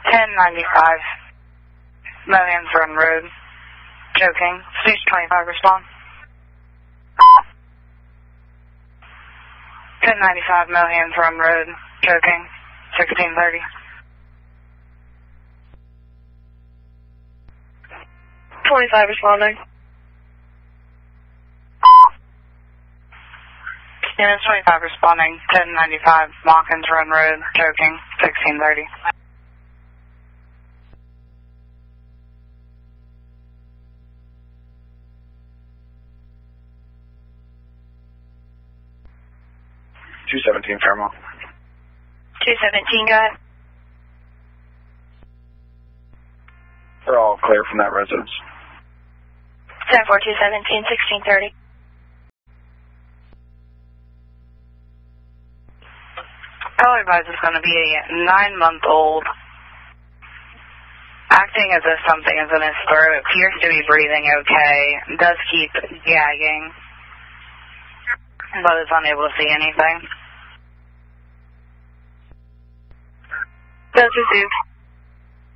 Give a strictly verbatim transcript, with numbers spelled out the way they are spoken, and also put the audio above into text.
ten ninety-five, Mohans Run Road, choking. Stage twenty-five, respond. ten ninety-five, Mohans Run Road, choking. sixteen thirty. twenty-five, responding. Unit twenty-five, responding. ten ninety-five, Mohans Run Road, choking. sixteen thirty. two seventeen, Fairmont. two seventeen, go ahead. We're all clear from that residence. ten four, two seventeen, sixteen thirty. I'll advise it's going to be a nine-month-old acting as if something is in his throat, appears to be breathing okay, does keep gagging, but is unable to see anything. Does receive.